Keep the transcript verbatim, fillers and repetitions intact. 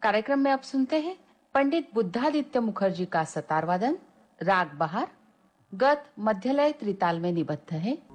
कार्यक्रम में अब सुनते हैं पंडित बुद्धादित्य मुखर्जी का सतार वादन, राग बहार, गत मध्यलय त्रिताल में निबद्ध है।